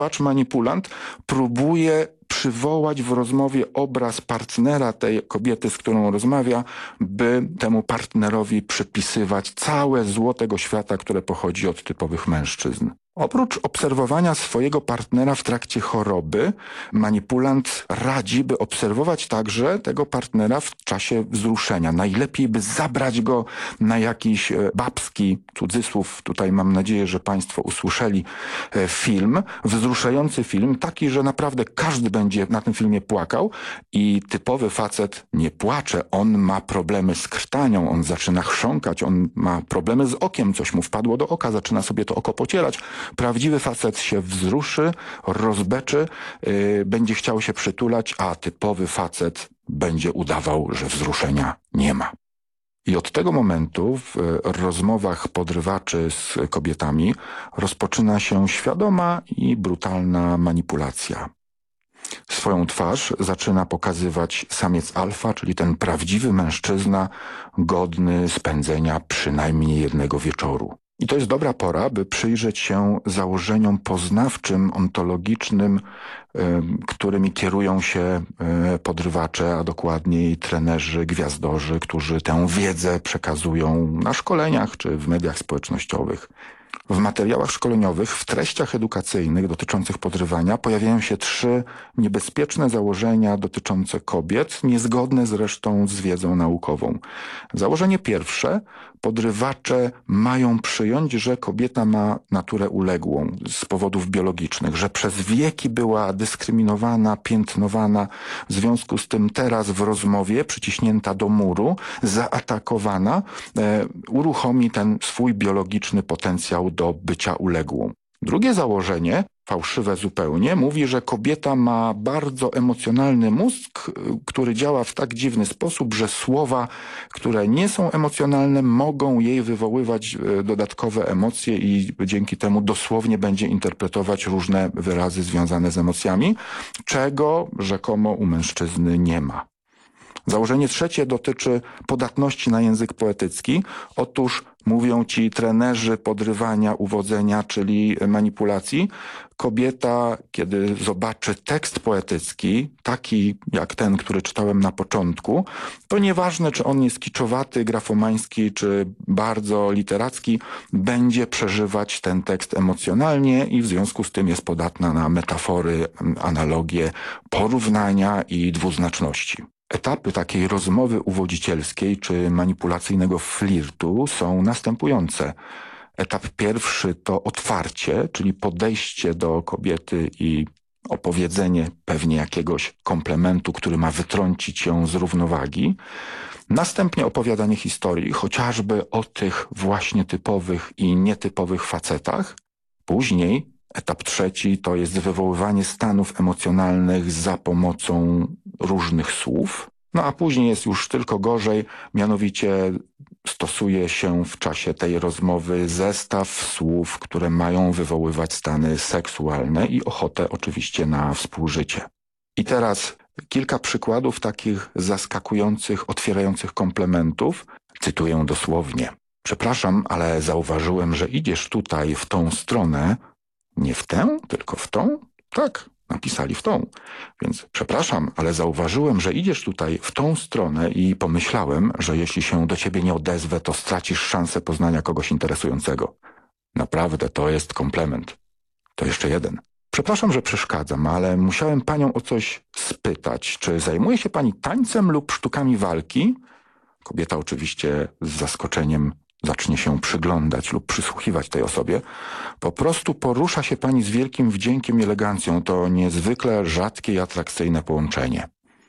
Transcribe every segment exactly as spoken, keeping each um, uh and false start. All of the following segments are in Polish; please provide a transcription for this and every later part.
Podrywacz, manipulant próbuje przywołać w rozmowie obraz partnera tej kobiety, z którą rozmawia, by temu partnerowi przypisywać całe zło tego świata, które pochodzi od typowych mężczyzn. Oprócz obserwowania swojego partnera w trakcie choroby, manipulant radzi, by obserwować także tego partnera w czasie wzruszenia. Najlepiej, by zabrać go na jakiś babski, cudzysłów, tutaj mam nadzieję, że Państwo usłyszeli, film, wzruszający film, taki, że naprawdę każdy będzie na tym filmie płakał i typowy facet nie płacze, on ma problemy z krtanią, on zaczyna chrząkać, on ma problemy z okiem, coś mu wpadło do oka, zaczyna sobie to oko pocierać. Prawdziwy facet się wzruszy, rozbeczy, yy, będzie chciał się przytulać, a typowy facet będzie udawał, że wzruszenia nie ma. I od tego momentu w rozmowach podrywaczy z kobietami rozpoczyna się świadoma i brutalna manipulacja. Swoją twarz zaczyna pokazywać samiec alfa, czyli ten prawdziwy mężczyzna godny spędzenia przynajmniej jednego wieczoru. I to jest dobra pora, by przyjrzeć się założeniom poznawczym, ontologicznym, którymi kierują się podrywacze, a dokładniej trenerzy, gwiazdorzy, którzy tę wiedzę przekazują na szkoleniach czy w mediach społecznościowych. W materiałach szkoleniowych, w treściach edukacyjnych dotyczących podrywania pojawiają się trzy niebezpieczne założenia dotyczące kobiet, niezgodne zresztą z wiedzą naukową. Założenie pierwsze: podrywacze mają przyjąć, że kobieta ma naturę uległą z powodów biologicznych, że przez wieki była dyskryminowana, piętnowana, w związku z tym teraz w rozmowie, przyciśnięta do muru, zaatakowana, e, uruchomi ten swój biologiczny potencjał do bycia uległą. Drugie założenie, fałszywe zupełnie, mówi, że kobieta ma bardzo emocjonalny mózg, który działa w tak dziwny sposób, że słowa, które nie są emocjonalne, mogą jej wywoływać dodatkowe emocje i dzięki temu dosłownie będzie interpretować różne wyrazy związane z emocjami, czego rzekomo u mężczyzny nie ma. Założenie trzecie dotyczy podatności na język poetycki. Otóż mówią ci trenerzy podrywania, uwodzenia, czyli manipulacji, kobieta, kiedy zobaczy tekst poetycki, taki jak ten, który czytałem na początku, to nieważne, czy on jest kiczowaty, grafomański, czy bardzo literacki, będzie przeżywać ten tekst emocjonalnie i w związku z tym jest podatna na metafory, analogie, porównania i dwuznaczności. Etapy takiej rozmowy uwodzicielskiej czy manipulacyjnego flirtu są następujące. Etap pierwszy to otwarcie, czyli podejście do kobiety i opowiedzenie pewnie jakiegoś komplementu, który ma wytrącić ją z równowagi. Następnie opowiadanie historii, chociażby o tych właśnie typowych i nietypowych facetach. Później etap trzeci to jest wywoływanie stanów emocjonalnych za pomocą różnych słów. No a później jest już tylko gorzej, mianowicie stosuje się w czasie tej rozmowy zestaw słów, które mają wywoływać stany seksualne i ochotę oczywiście na współżycie. I teraz kilka przykładów takich zaskakujących, otwierających komplementów. Cytuję dosłownie. Przepraszam, ale zauważyłem, że idziesz tutaj w tą stronę. Nie w tę, tylko w tą? Tak, napisali w tą. Więc przepraszam, ale zauważyłem, że idziesz tutaj w tą stronę i pomyślałem, że jeśli się do ciebie nie odezwę, to stracisz szansę poznania kogoś interesującego. Naprawdę, to jest komplement. To jeszcze jeden. Przepraszam, że przeszkadzam, ale musiałem panią o coś spytać. Czy zajmuje się pani tańcem lub sztukami walki? Kobieta oczywiście z zaskoczeniem zacznie się przyglądać lub przysłuchiwać tej osobie. Po prostu porusza się pani z wielkim wdziękiem i elegancją. To niezwykle rzadkie i atrakcyjne połączenie.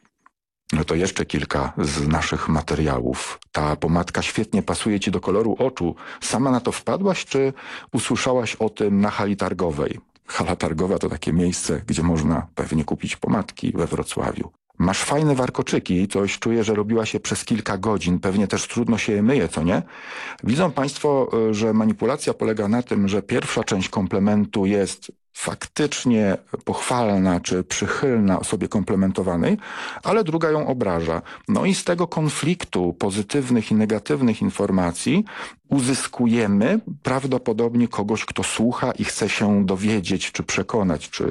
No to jeszcze kilka z naszych materiałów. Ta pomadka świetnie pasuje ci do koloru oczu. Sama na to wpadłaś, czy usłyszałaś o tym na hali targowej? Hala targowa to takie miejsce, gdzie można pewnie kupić pomadki we Wrocławiu. masz fajne warkoczyki, coś czuję, że robiła się przez kilka godzin, pewnie też trudno się je myje, co nie? Widzą Państwo, że manipulacja polega na tym, że pierwsza część komplementu jest faktycznie pochwalna czy przychylna osobie komplementowanej, ale druga ją obraża. No i z tego konfliktu pozytywnych i negatywnych informacji uzyskujemy prawdopodobnie kogoś, kto słucha i chce się dowiedzieć czy przekonać, czy